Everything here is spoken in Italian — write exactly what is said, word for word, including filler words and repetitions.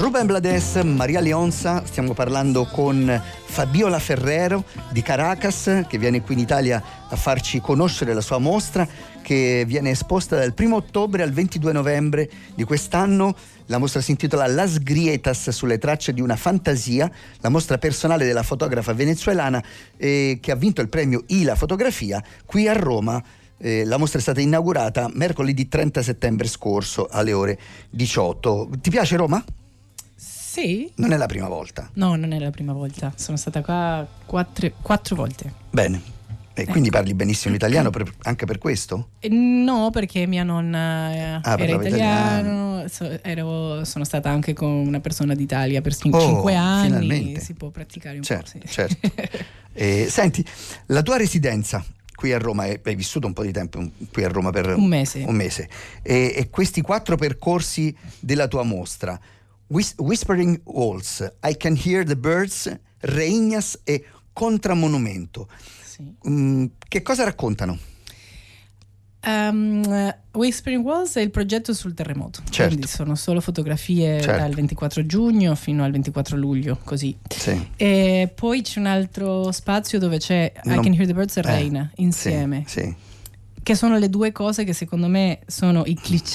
Rubén Blades, Maria Leonza, stiamo parlando con Fabiola Ferrero di Caracas, che viene qui in Italia a farci conoscere la sua mostra, che viene esposta dal primo ottobre al ventidue novembre di quest'anno. La mostra si intitola Las Grietas, sulle tracce di una fantasia, la mostra personale della fotografa venezuelana eh, che ha vinto il premio I L A Fotografia qui a Roma. Eh, la mostra è stata inaugurata mercoledì trenta settembre scorso alle ore diciotto. Ti piace Roma? Sì. Non è la prima volta? No, non è la prima volta. Sono stata qua quattro, quattro volte. Bene. E ecco. Quindi parli benissimo italiano per, anche per questo? E no, perché mia nonna ah, era italiano, italiano. So, ero, sono stata anche con una persona d'Italia per cin- oh, cinque anni. Finalmente. Si può praticare un certo, po'. Sì. Certo. eh, senti, la tua residenza qui a Roma, hai vissuto un po' di tempo qui a Roma per un mese, un mese. E, e questi quattro percorsi della tua mostra, Whis- Whispering Walls, I Can Hear the Birds, Reignas e Contramonumento, sì. mm, che cosa raccontano? Um, Whispering Walls è il progetto sul terremoto, certo. Quindi sono solo fotografie certo. dal ventiquattro giugno fino al ventiquattro luglio, così. Sì. E poi c'è un altro spazio dove c'è non... I Can Hear the Birds e Reina eh, insieme, sì, sì. che sono le due cose che secondo me sono i cliché